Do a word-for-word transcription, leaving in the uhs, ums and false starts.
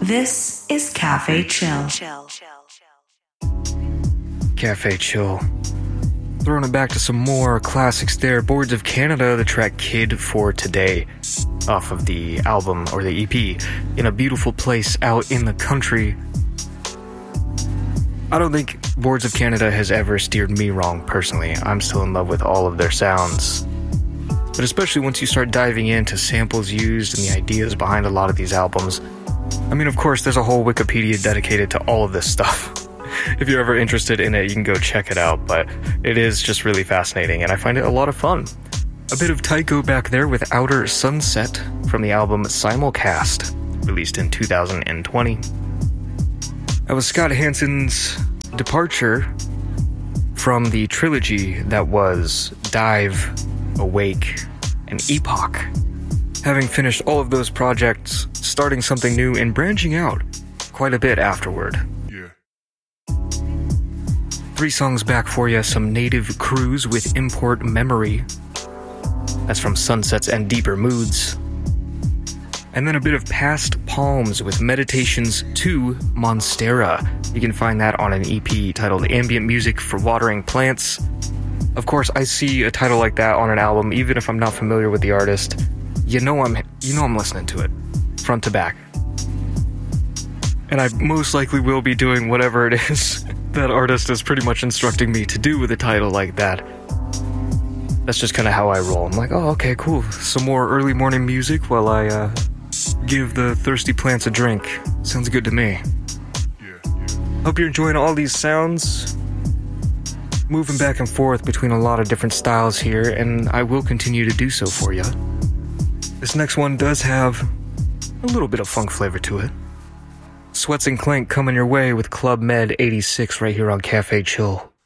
This is Cafe Chill. Cafe Chill. Throwing it back to some more classics there. Boards of Canada, the track Kid for Today, off of the album, or the E P, In a Beautiful Place Out in the Country. I don't think Boards of Canada has ever steered me wrong, personally. I'm still in love with all of their sounds. But especially once you start diving into samples used and the ideas behind a lot of these albums. I mean, of course, there's a whole Wikipedia dedicated to all of this stuff. If you're ever interested in it, you can go check it out, but it is just really fascinating, and I find it a lot of fun. A bit of Tycho back there with Outer Sunset from the album Simulcast, released in two thousand twenty. That was Scott Hansen's departure from the trilogy that was Dive, Awake, and Epoch. Having finished all of those projects, starting something new and branching out quite a bit afterward. Three songs back for you, some Native Cruise with Import Memory. That's from Sunsets and Deeper Moods. And then a bit of Past Palms with Meditations to Monstera. You can find that on an E P titled Ambient Music for Watering Plants. Of course, I see a title like that on an album, even if I'm not familiar with the artist. You know I'm, you know I'm listening to it, front to back. And I most likely will be doing whatever it is that artist is pretty much instructing me to do with a title like that. That's just kind of how I roll. I'm like, oh, okay, cool. Some more early morning music while I uh, give the thirsty plants a drink. Sounds good to me. Yeah, yeah. Hope you're enjoying all these sounds. Moving back and forth between a lot of different styles here, and I will continue to do so for you. This next one does have a little bit of funk flavor to it. Sweats and Clank coming your way with Club Med eighty-six right here on Cafe Chill.